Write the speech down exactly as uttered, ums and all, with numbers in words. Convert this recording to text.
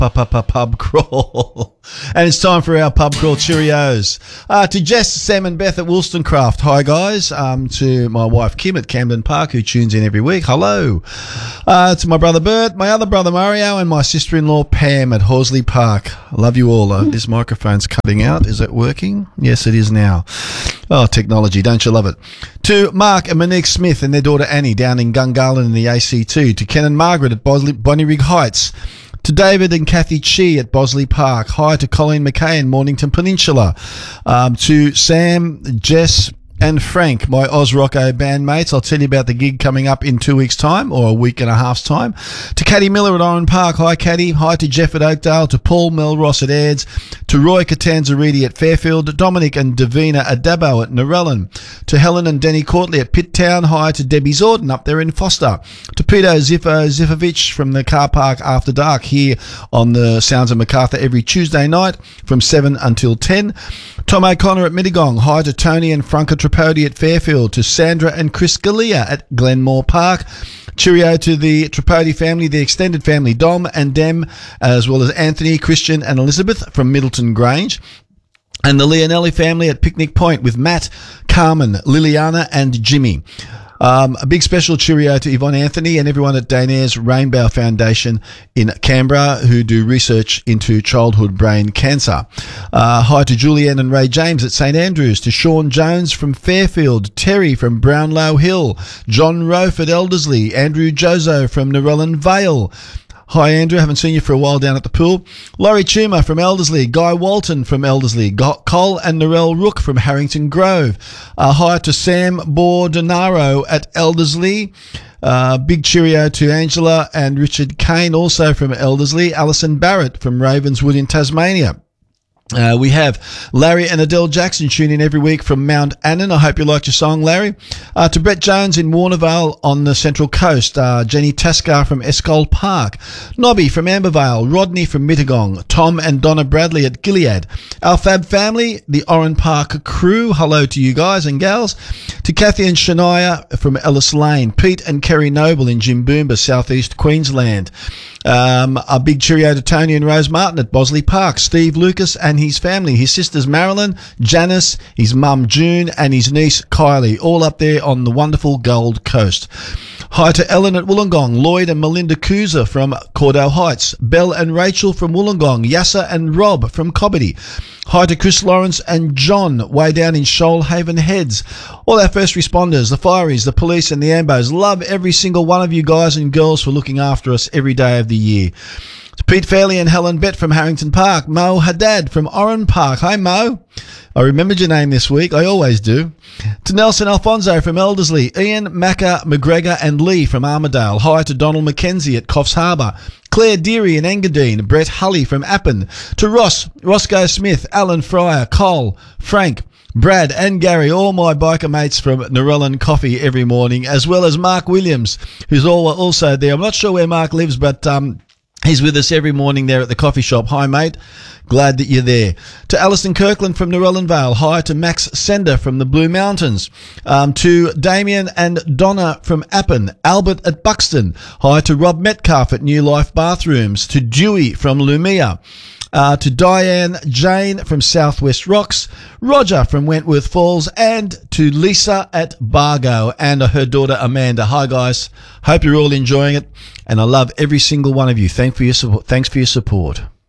pub crawl. And it's time for our pub crawl Cheerios. Uh, to Jess, Sam and Beth at Wollstonecraft. Hi, guys. Um, to my wife, Kim at Camden Park, who tunes in every week. Hello. Uh, to my brother, Bert, my other brother, Mario, and my sister-in-law, Pam at Horsley Park. I love you all. Uh, this microphone's cutting out. Is it working? Yes, it is now. Oh, technology. Don't you love it? To Mark and Monique Smith and their daughter, Annie, down in Gungahlin in the A C two. To Ken and Margaret at Bosley, Bonnyrig Heights. To David and Kathy Chi at Bosley Park. Hi to Colleen McKay in Mornington Peninsula. Um, to Sam, Jess and Frank, my Oz Rocco bandmates. I'll tell you about the gig coming up in two weeks' time, or a week and a half's time. To Caddy Miller at Oran Park. Hi, Caddy. Hi to Jeff at Oakdale. To Paul Melross at Aids. To Roy Catanzaridi at Fairfield. Dominic and Davina at Dabo at Narellan. To Helen and Denny Courtley at Pitt Town. Hi to Debbie Zorden up there in Foster. To Peter Ziffo Zifovic from the car park after dark here on the Sounds of Macarthur every Tuesday night from seven until ten. Tom O'Connor at Mittagong. Hi to Tony and Franca Tripodi at Fairfield. To Sandra and Chris Galea at Glenmore Park. Cheerio to the Tripodi family, the extended family, Dom and Dem, as well as Anthony, Christian and Elizabeth from Middleton Grange. And the Leonelli family at Picnic Point with Matt, Carmen, Liliana and Jimmy. Um, a big special cheerio to Yvonne Anthony and everyone at Daenerys Rainbow Foundation in Canberra who do research into childhood brain cancer. Uh, hi to Julianne and Ray James at St Andrews, to Sean Jones from Fairfield, Terry from Brownlow Hill, John Rofe at Elderslie, Andrew Jozo from Narellan Vale. Hi, Andrew. Haven't seen you for a while down at the pool. Laurie Tuma from Elderslie. Guy Walton from Elderslie. Cole and Narelle Rook from Harrington Grove. Uh, hi to Sam Bordenaro at Elderslie. Uh, big cheerio to Angela and Richard Kane, also from Elderslie. Alison Barrett from Ravenswood in Tasmania. Uh, we have Larry and Adele Jackson tune in every week from Mount Annan. I hope you liked your song, Larry. Uh, to Brett Jones in Warnervale on the Central Coast. Uh, Jenny Taskar from Escol Park. Nobby from Ambervale. Rodney from Mittagong. Tom and Donna Bradley at Gilead. Our Fab family, the Oran Park crew. Hello to you guys and gals. To Kathy and Shania from Ellis Lane. Pete and Kerry Noble in Jimboomba, southeast Queensland. Um, a big cheerio to Tony and Rose Martin at Bosley Park. Steve Lucas and his family, his sisters Marilyn, Janice, his mum June and his niece Kylie, all up there on the wonderful Gold Coast. Hi to Ellen at Wollongong, Lloyd and Melinda Cooser from Cordell Heights, Belle and Rachel from Wollongong, Yasser and Rob from Cobbity. Hi to Chris Lawrence and John way down in Shoalhaven Heads. All our first responders, the fireys, the police and the ambos. Love every single one of you guys and girls for looking after us every day of the year. To Pete Fairley and Helen Bett from Harrington Park. Mo Haddad from Oran Park. Hi, Mo. I remembered your name this week. I always do. To Nelson Alfonso from Elderslie. Ian, Macca, McGregor and Lee from Armidale. Hi to Donald McKenzie at Coffs Harbour. Claire Deary in Engadine. Brett Hully from Appin. To Ross, Roscoe Smith, Alan Fryer, Cole, Frank, Brad and Gary, all my biker mates from Narellan Coffee every morning, as well as Mark Williams, who's all, also there. I'm not sure where Mark lives, but um, he's with us every morning there at the coffee shop. Hi, mate. Glad that you're there. To Alison Kirkland from Narellan Vale. Hi to Max Sender from the Blue Mountains. Um, to Damien and Donna from Appin. Albert at Buxton. Hi to Rob Metcalf at New Life Bathrooms. To Dewey from Lumia. Uh, to Diane Jane from Southwest Rocks, Roger from Wentworth Falls, and to Lisa at Bargo and her daughter Amanda. Hi guys, hope you're all enjoying it, and I love every single one of you. Thank for your support. Thanks for your support.